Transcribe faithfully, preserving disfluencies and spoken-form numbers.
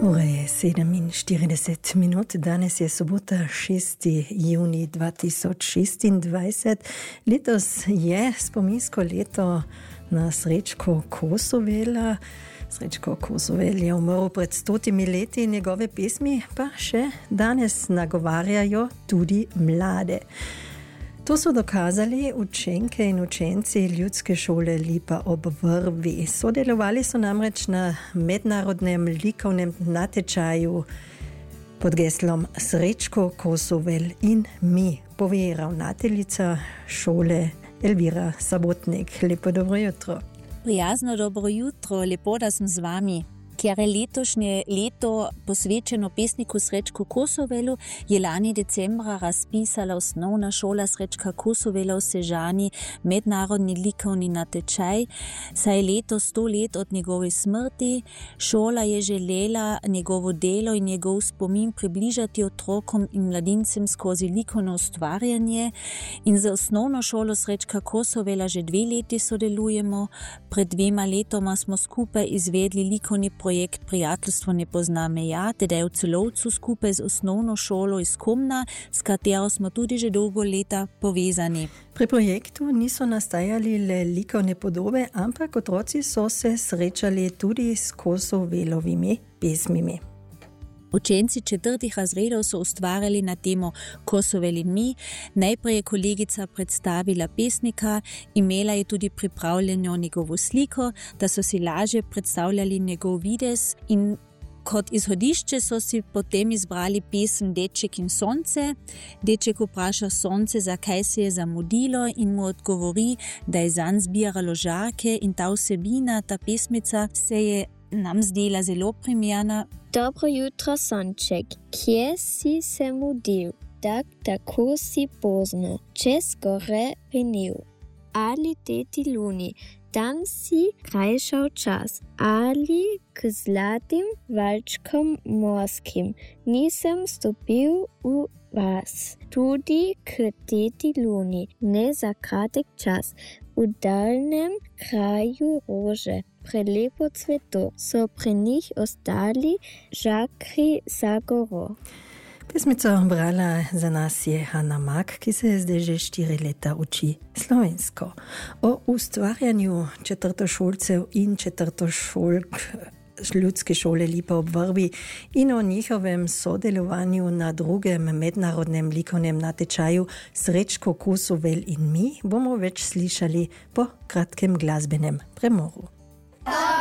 Ura je sedeminštirideset minut, danes je sobota, šesti junij dva tisoč šestindvajset. Letos je spominsko leto na Srečko Kosovela. Srečko Kosovel je umrl pred stotimi leti, njegove pesmi pa še danes nagovarjajo tudi mlade. To so dokazali učenke in učenci Ljudske šole Lipa ob Vrbi. Sodelovali so namreč na mednarodnem likovnem natečaju pod geslom Srečko Kosovel in mi, pove ravnateljica šole Elvira Sabotnik. Lepo dobro jutro. Prijazno dobro jutro, lepo da sem z vami. Ker je letošnje leto posvečeno pesniku Srečku Kosovelu, je lani decembra razpisala osnovna šola Srečka Kosovela v Sežani mednarodni likovni natečaj, saj je leto sto let od njegove smrti. Šola je želela njegovo delo in njegov spomin približati otrokom in mladincem skozi likovno ustvarjanje in za osnovno šolo Srečka Kosovela že dve leti sodelujemo. Pred dvema letoma smo skupaj izvedli likovni projekt Prijateljstvo ne pozna meja, teda v Celovcu skupaj z osnovno šolo iz Komna, s katero smo tudi že dolgo leta povezani. Pri projektu niso nastajali le likovne podobe, ampak otroci so se srečali tudi s Kosovelovimi pesmimi. Učenci četrtih razredov so ustvarjali na temo Kosovel in mi. Najprej je kolegica predstavila pesnika, imela je tudi pripravljeno njegovo sliko, da so si lažje predstavljali njegov videz in kot izhodišče so si potem izbrali pesem Deček in sonce. Deček vpraša sonce, zakaj se je zamudilo in mu odgovori, da je zanj zbiralo žarke in ta vsebina, ta pesmica se je nam zdela zelo primerna. Dobro jutro, sonček, kje si se mudil, tak tako si pozno, čez gore penil. Ali teti luni, tam si krajšal čas, ali k zlatim valčkom morskim, nisem stopil v vas. Tudi k teti luni, ne za kratek čas, v daljnem kraju rože, prelepo cveto, so pri njih ostali žakri za goro. Pesmico brala za nas je Hanna Mak, ki se zdaj že štiri leta uči slovensko. O ustvarjanju četrtošolcev in četrtošolk Ljudske šole Lipa ob Vrbi in o njihovem sodelovanju na drugem mednarodnem likovnem natečaju Srečko Kosovel in mi bomo več slišali po kratkem glasbenem premoru.